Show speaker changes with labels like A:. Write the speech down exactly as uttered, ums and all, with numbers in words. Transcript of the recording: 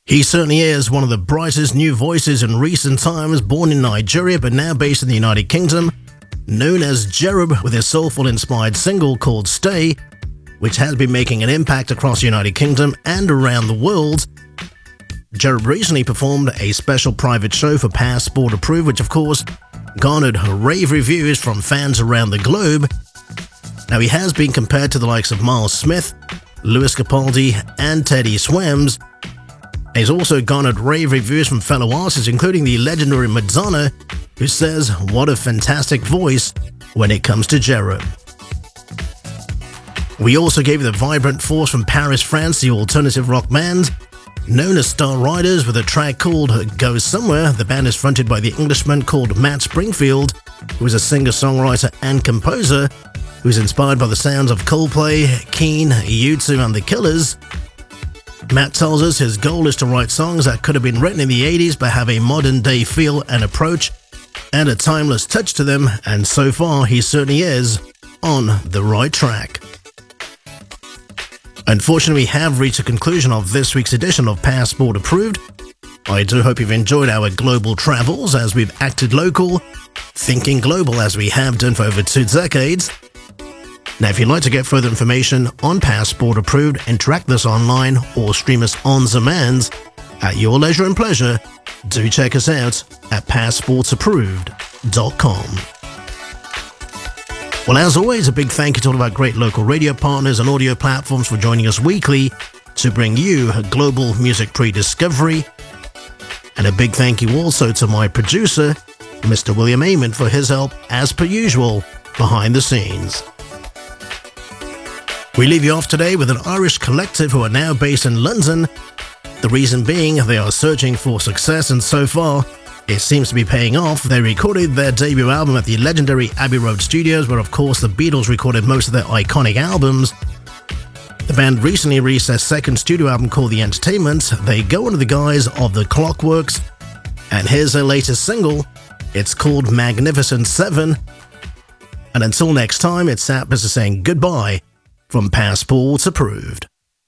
A: He certainly is one of the brightest new voices in recent times, born in Nigeria but now based in the United Kingdom, known as Jerub, with his soulful-inspired single called Stay, which has been making an impact across the United Kingdom and around the world. Jerub recently performed a special private show for Passport Approved, which of course garnered rave reviews from fans around the globe. Now, he has been compared to the likes of Miles Smith, Lewis Capaldi and Teddy Swims. He's also garnered rave reviews from fellow artists, including the legendary Madonna, who says, what a fantastic voice when it comes to Jerub. We also gave you the vibrant force from Paris, France, the alternative rock band. Known as Star Riders, with a track called Go Somewhere, the band is fronted by the Englishman called Matt Springfield, who is a singer-songwriter and composer, who's inspired by the sounds of Coldplay, Keane, U two and The Killers. Matt tells us his goal is to write songs that could have been written in the eighties but have a modern-day feel and approach and a timeless touch to them, and so far he certainly is on the right track. Unfortunately, we have reached the conclusion of this week's edition of Passport Approved. I do hope you've enjoyed our global travels as we've acted local, thinking global as we have done for over two decades. Now, if you'd like to get further information on Passport Approved, interact with us online or stream us on demand at your leisure and pleasure, do check us out at passports approved dot com. Well, as always, a big thank you to all of our great local radio partners and audio platforms for joining us weekly to bring you global music pre-discovery. And a big thank you also to my producer, Mister William Amon, for his help, as per usual, behind the scenes. We leave you off today with an Irish collective who are now based in London. The reason being they are searching for success, and so far it seems to be paying off. They recorded their debut album at the legendary Abbey Road Studios, where of course the Beatles recorded most of their iconic albums. The band recently released their second studio album called The Entertainment. They go under the guise of The Clockworks, and here's their latest single. It's called Magnificent Seven. And until next time, it's Sat Business saying goodbye from Passports Approved.